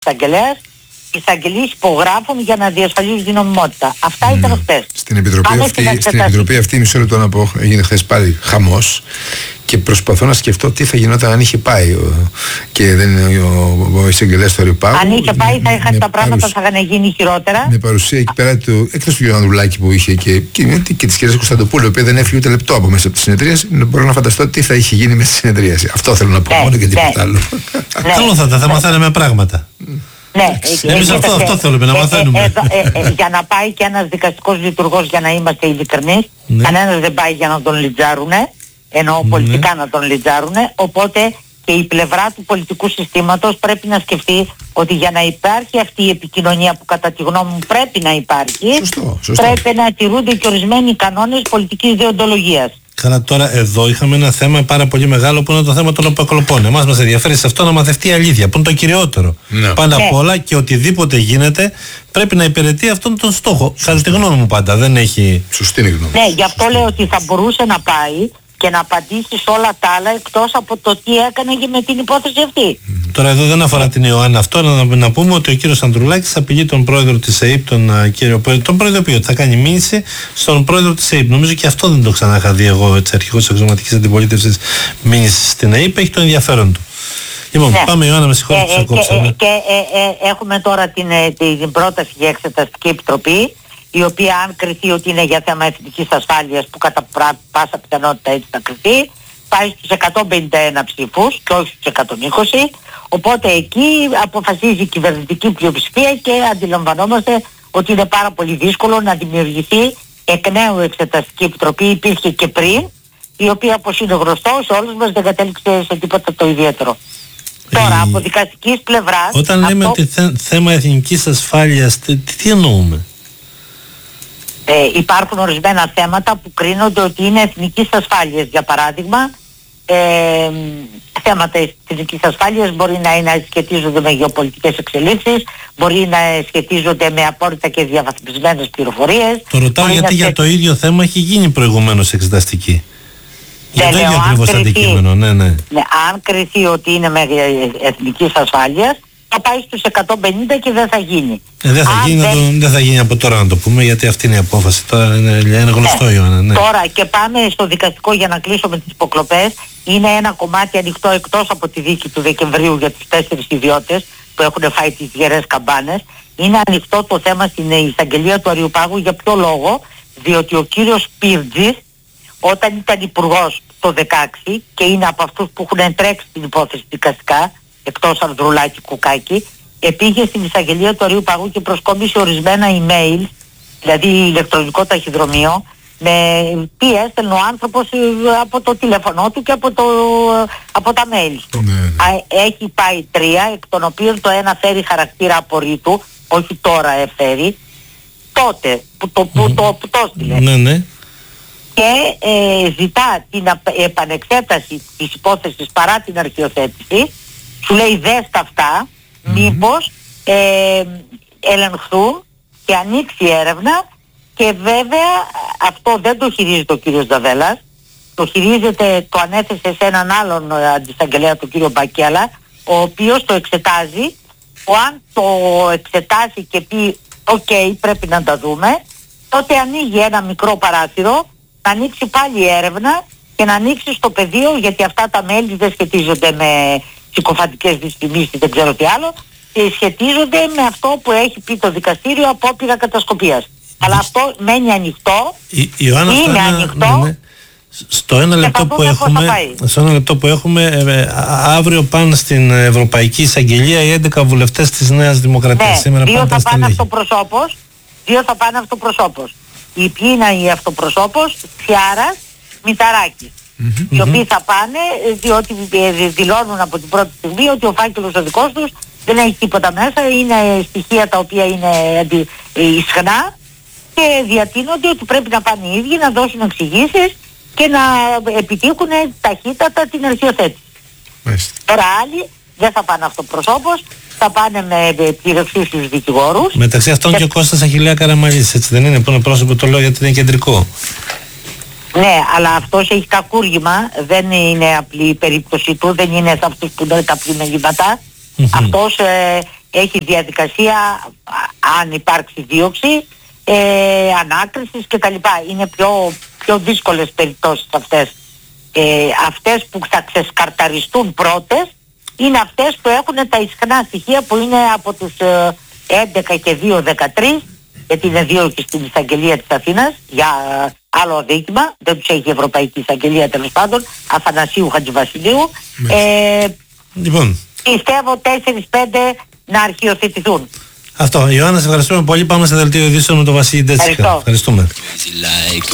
εισαγγελέας, οι εισαγγελείς υπογράφουν για να διασφαλίζουν την νομιμότητα. Αυτά ήταν χθες. Στην επιτροπή αυτή, μισό λεπτό να πω, έγινε χθες πάλι χαμός και προσπαθώ να σκεφτώ τι θα γινόταν αν είχε πάει και δεν είναι ο εισαγγελέας του Αριοπάγου. Αν είχε πάει θα είχαν τα πράγματα, θα είχαν γίνει χειρότερα. Με παρουσία εκεί πέρα του, εκτός του κ. Ανδρουλάκη που είχε και της κυρίας Κωνσταντοπούλου, η οποία δεν έφυγε ούτε λεπτό από μέσα από τη συνεδρίαση, μπορώ να φανταστώ τι θα είχε γίνει μέσα στη συνεδρίαση. Αυτό θέλω να πω, μόνο και τίποτα άλλο. Καλό θα μαθαίναμε πράγματα. Ναι, εμείς αυτό θέλουμε να μαθαίνουμε. Για να πάει και ένας δικαστικός λειτουργός, για να είμαστε ειλικρινείς, κανένας δεν πάει για να τον λιτζάρουνε, ενώ πολιτικά να τον λιτζάρουνε, οπότε και η πλευρά του πολιτικού συστήματος πρέπει να σκεφτεί ότι για να υπάρχει αυτή η επικοινωνία που κατά τη γνώμη μου πρέπει να υπάρχει, πρέπει να τηρούνται και ορισμένοι κανόνες πολιτικής δεοντολογίας. Καλά, τώρα εδώ είχαμε ένα θέμα πάρα πολύ μεγάλο που είναι το θέμα των αποκλοπών. Εμάς μας ενδιαφέρει σε αυτό να μαθευτεί η αλήθεια, που είναι το κυριότερο. Πάντα απ' όλα, και οτιδήποτε γίνεται πρέπει να υπηρετεί αυτόν τον στόχο. Κατά τη γνώμη μου πάντα, δεν έχει... Σωστή γνώμη. Ναι, γι' αυτό λέω ότι θα μπορούσε να πάει και να απαντήσει σε όλα τα άλλα εκτός από το τι έκανε και με την υπόθεση αυτή. Τώρα εδώ δεν αφορά την Ιωάννα αυτό, να πούμε ότι ο κύριος Ανδρουλάκης απειλεί τον πρόεδρο της ΕΕΠ, τον προειδοποιεί ότι θα κάνει μήνυση στον πρόεδρο της ΕΕΠ. Νομίζω και αυτό δεν το ξανά δει εγώ, έτσι, αρχηγός της αξιωματικής αντιπολίτευσης, μήνυση στην ΕΕΠ, έχει το ενδιαφέρον του. Λοιπόν, πάμε Ιωάννα, με συγχωρείτε που σας κόψαμε. Έχουμε τώρα την πρόταση για εξεταστική επιτροπή, η οποία αν κριθεί ότι είναι για θέμα εθνικής ασφάλειας, που κατά πάσα πιθανότητα έτσι θα κριθεί, πάει στους 151 ψήφους και όχι στους 120, οπότε εκεί αποφασίζει η κυβερνητική πλειοψηφία και αντιλαμβανόμαστε ότι είναι πάρα πολύ δύσκολο να δημιουργηθεί εκ νέου εξεταστική επιτροπή. Υπήρχε και πριν, η οποία, όπως είναι γνωστό σε όλους μας, δεν κατέληξε σε τίποτα το ιδιαίτερο. Τώρα από δικαστικής πλευράς... Όταν λέμε ότι θέμα εθνικής ασφάλειας, τι εννοούμε? Υπάρχουν ορισμένα θέματα που κρίνονται ότι είναι εθνικής ασφάλειας. Για παράδειγμα, θέματα εθνικής ασφάλειας μπορεί να σχετίζονται με γεωπολιτικές εξελίξεις, μπορεί να σχετίζονται με απόρριτα και διαβαθμισμένες πληροφορίες. Το ρωτάω γιατί για το ίδιο θέμα έχει γίνει προηγουμένως εξεταστική. Για το ίδιο ακριβώς αντικείμενο, ναι. Αν κριθεί ότι είναι με εθνικής ασφάλειας, θα πάει στους 150 και δεν θα γίνει. Δεν θα γίνει από τώρα, να το πούμε, γιατί αυτή είναι η απόφαση. Τώρα είναι γνωστό, Ιωάννα. Ναι. Τώρα και πάμε στο δικαστικό για να κλείσω με τις υποκλοπές. Είναι ένα κομμάτι ανοιχτό εκτός από τη δίκη του Δεκεμβρίου για τους 4 ιδιώτες που έχουν φάει τις γερές καμπάνες. Είναι ανοιχτό το θέμα στην εισαγγελία του Αριοπάγου. Για ποιο λόγο? Διότι ο κύριος Πύρτζης, όταν ήταν υπουργός το 2016 και είναι από αυτούς που έχουν τρέξει την υπόθεση δικαστικά, εκτός Ανδρουλάκη Κουκάκη, πήγε στην εισαγγελία του Αριοπάγου και προσκόμισε ορισμένα email, δηλαδή ηλεκτρονικό ταχυδρομείο, με τι έστελνε ο άνθρωπος από το τηλέφωνό του και από τα mail του. Έχει πάει 3, εκ των οποίων το ένα φέρει χαρακτήρα απορρίτου, όχι τώρα φέρει, τότε που το έστειλε. Ναι. Και ζητά την επανεξέταση της υπόθεσης παρά την αρχιοθέτηση. Σου λέει δέστα αυτά, μήπως ελεγχθούν και ανοίξει έρευνα. Και βέβαια αυτό δεν το χειρίζεται ο κύριος Ζαβέλας, το χειρίζεται, το ανέθεσε σε έναν άλλον αντισαγγελέα, τον κύριο Μπακέλα, ο οποίος το εξετάζει. Αν το εξετάσει και πει «οκ, πρέπει να τα δούμε», τότε ανοίγει ένα μικρό παράθυρο, να ανοίξει πάλι έρευνα και να ανοίξει στο πεδίο, γιατί αυτά τα μέλη δεν σχετίζονται με συκοφαντικές δυστημίσεις, δεν ξέρω τι άλλο, σχετίζονται με αυτό που έχει πει το δικαστήριο, απόπειρα κατασκοπίας. Αλλά αυτό μένει ανοιχτό, είναι ανοιχτό. Ναι. Στο ένα λεπτό που έχουμε, αύριο πάνε στην Ευρωπαϊκή Εισαγγελία οι 11 βουλευτές της Νέας Δημοκρατίας. Ναι, δύο θα πάνε αυτοπροσώπως. Ποιοι είναι οι αυτοπροσώπως? Τσιάρας, Μηταράκης. Οι οποίοι θα πάνε διότι δηλώνουν από την πρώτη στιγμή ότι ο φάκελος ο δικός τους δεν έχει τίποτα μέσα, είναι στοιχεία τα οποία είναι ισχνά και διατείνονται ότι πρέπει να πάνε οι ίδιοι να δώσουν εξηγήσεις και να επιτύχουν ταχύτατα την αρχιοθέτηση. Τώρα άλλοι δεν θα πάνε αυτοπροσώπως, θα πάνε με πληρεξούσιους δικηγόρους. Μεταξύ αυτών και ο Κώστας Αχιλλέα Καραμαλής, έτσι δεν είναι, που είναι πρόσωπο, το λέω γιατί είναι κεντρικό. Ναι, αλλά αυτός έχει κακούργημα, δεν είναι απλή η περίπτωση του, δεν είναι σε αυτούς που δεν τα πλημελήματα. Αυτός έχει διαδικασία, αν υπάρξει δίωξη, ανάκρισης κτλ. Είναι πιο δύσκολες περιπτώσεις αυτές. Αυτές που θα ξεσκαρταριστούν πρώτες είναι αυτές που έχουν τα ισχνά στοιχεία, που είναι από τους 11 και 2-13, γιατί είναι δίωκοι στην εισαγγελία της Αθήνας για άλλο αδίκημα, δεν τους έχει η Ευρωπαϊκή Εισαγγελία τέλος πάντων, Αθανασίου Χατζηβασιλείου. Λοιπόν, πιστεύω 4-5 να αρχιοθετηθούν. Αυτό. Ιωάννα, σε ευχαριστούμε πολύ. Πάμε σε δελτίο ειδήσεων με τον Βασίλη Ντέτσικα. Ευχαριστώ. Ευχαριστούμε.